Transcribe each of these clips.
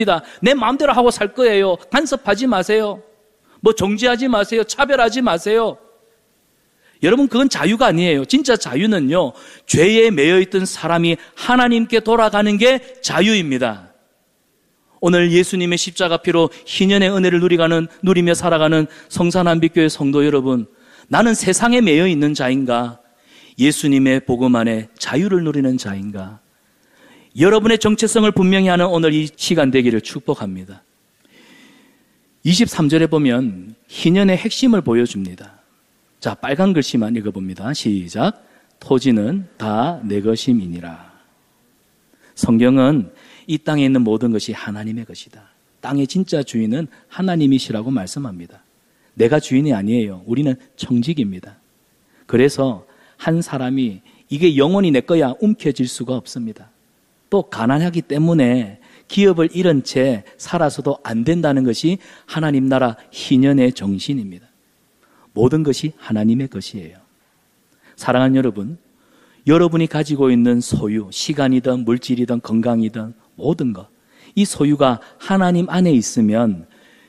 내 마음대로 하고 살 거예요. 간섭하지 마세요. 뭐 정죄하지 마세요. 차별하지 마세요. 여러분, 그건 자유가 아니에요. 진짜 자유는요, 죄에 매여있던 사람이 하나님께 돌아가는 게 자유입니다. 오늘 예수님의 십자가 피로 희년의 은혜를 누리며 살아가는 성산한빛교회 성도 여러분, 나는 세상에 매여있는 자인가? 예수님의 복음 안에 자유를 누리는 자인가? 여러분의 정체성을 분명히 하는 오늘 이 시간 되기를 축복합니다. 23절에 보면 희년의 핵심을 보여줍니다. 자, 빨간 글씨만 읽어봅니다. 시작. 토지는 다 내 것임이니라. 성경은 이 땅에 있는 모든 것이 하나님의 것이다. 땅의 진짜 주인은 하나님이시라고 말씀합니다. 내가 주인이 아니에요. 우리는 청직입니다. 그래서 한 사람이 이게 영원히 내 거야 움켜쥘 수가 없습니다. 또 가난하기 때문에 기업을 잃은 채 살아서도 안 된다는 것이 하나님 나라 희년의 정신입니다. 모든 것이 하나님의 것이에요. 사랑하는 여러분, 여러분이 가지고 있는 소유, 시간이든 물질이든 건강이든 모든 것, 이 소유가 하나님 안에 있으면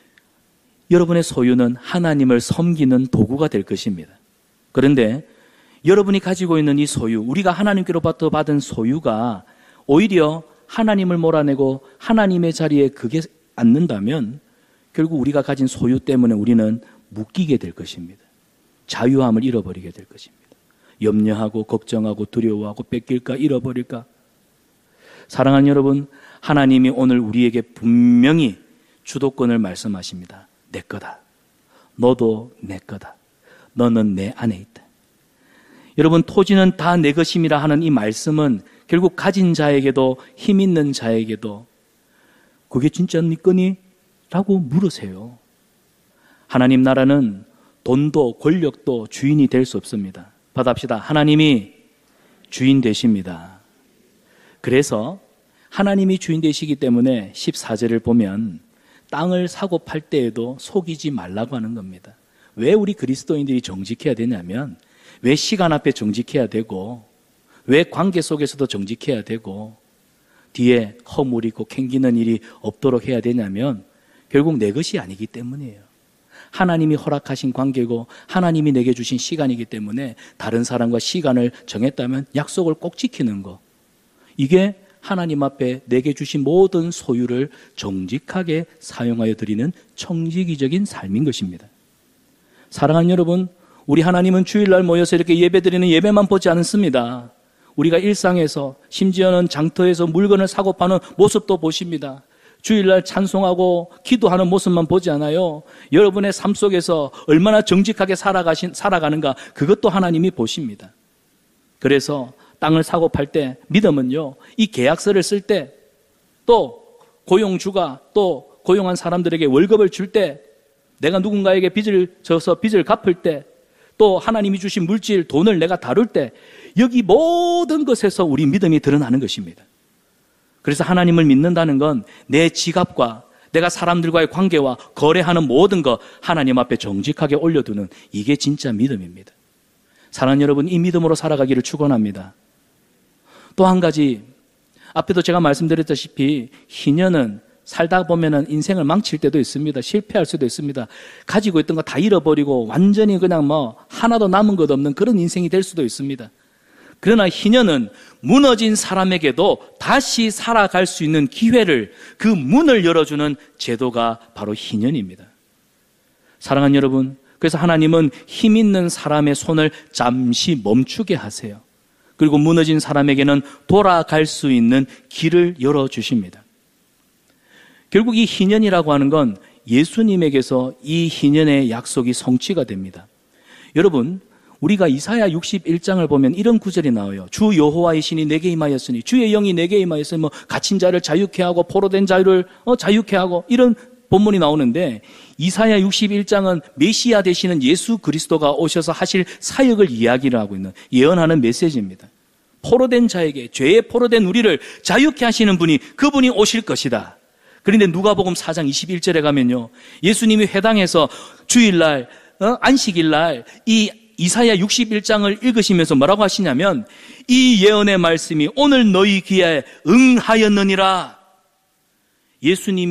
여러분의 소유는 하나님을 섬기는 도구가 될 것입니다. 그런데 여러분이 가지고 있는 이 소유, 우리가 하나님께로부터 받은 소유가 오히려 하나님을 몰아내고 하나님의 자리에 그게 앉는다면 결국 우리가 가진 소유 때문에 우리는 묶이게 될 것입니다. 자유함을 잃어버리게 될 것입니다. 염려하고 걱정하고 두려워하고 뺏길까 잃어버릴까. 사랑하는 여러분, 하나님이 오늘 우리에게 분명히 주도권을 말씀하십니다. 내 거다. 너도 내 거다. 너는 내 안에 있다. 여러분, 토지는 다 내 것임이라 하는 이 말씀은 결국 가진 자에게도 힘 있는 자에게도 그게 진짜 네 거니? 라고 물으세요. 하나님 나라는 돈도 권력도 주인이 될 수 없습니다. 받아봅시다. 하나님이 주인 되십니다. 그래서 하나님이 주인 되시기 때문에 14절을 보면 땅을 사고 팔 때에도 속이지 말라고 하는 겁니다. 왜 우리 그리스도인들이 정직해야 되냐면, 왜 시간 앞에 정직해야 되고, 왜 관계 속에서도 정직해야 되고, 뒤에 허물이고 캥기는 일이 없도록 해야 되냐면 결국 내 것이 아니기 때문이에요. 하나님이 허락하신 관계고 하나님이 내게 주신 시간이기 때문에 다른 사람과 시간을 정했다면 약속을 꼭 지키는 거, 이게 하나님 앞에 내게 주신 모든 소유를 정직하게 사용하여 드리는 청지기적인 삶인 것입니다. 사랑하는 여러분, 우리 하나님은 주일날 모여서 이렇게 예배드리는 예배만 보지 않습니다. 우리가 일상에서, 심지어는 장터에서 물건을 사고 파는 모습도 보십니다. 주일날 찬송하고 기도하는 모습만 보지 않아요. 여러분의 삶 속에서 얼마나 정직하게 살아가는가, 그것도 하나님이 보십니다. 그래서 땅을 사고 팔 때, 믿음은요, 이 계약서를 쓸 때, 또 고용주가 또 고용한 사람들에게 월급을 줄 때, 내가 누군가에게 빚을 져서 빚을 갚을 때, 또 하나님이 주신 물질, 돈을 내가 다룰 때, 여기 모든 것에서 우리 믿음이 드러나는 것입니다. 그래서 하나님을 믿는다는 건 내 지갑과 내가 사람들과의 관계와 거래하는 모든 것 하나님 앞에 정직하게 올려두는, 이게 진짜 믿음입니다. 사랑하는 여러분, 이 믿음으로 살아가기를 축원합니다. 또 한 가지, 앞에도 제가 말씀드렸다시피 희년은 살다 보면은 인생을 망칠 때도 있습니다. 실패할 수도 있습니다. 가지고 있던 거 다 잃어버리고 완전히 그냥 하나도 남은 것 없는 그런 인생이 될 수도 있습니다. 그러나 희년은 무너진 사람에게도 다시 살아갈 수 있는 기회를, 그 문을 열어주는 제도가 바로 희년입니다. 사랑하는 여러분, 그래서 하나님은 힘 있는 사람의 손을 잠시 멈추게 하세요. 그리고 무너진 사람에게는 돌아갈 수 있는 길을 열어주십니다. 결국 이 희년이라고 하는 건 예수님에게서 이 희년의 약속이 성취가 됩니다. 여러분, 우리가 이사야 61장을 보면 이런 구절이 나와요. 주 여호와의 신이 내게 임하였으니, 주의 영이 내게 임하였으니 갇힌 자를 자유케 하고 포로된 자를 자유케 하고, 이런 본문이 나오는데, 이사야 61장은 메시아 되시는 예수 그리스도가 오셔서 하실 사역을 이야기를 하고 있는, 예언하는 메시지입니다. 포로된 자에게, 죄에 포로된 우리를 자유케 하시는 분이, 그분이 오실 것이다. 그런데 누가복음 4장 21절에 가면요, 예수님이 회당에서 주일날, 안식일날 이 이사야 61장을 읽으시면서 뭐라고 하시냐면, 이 예언의 말씀이 오늘 너희 귀에 응하였느니라. 예수님이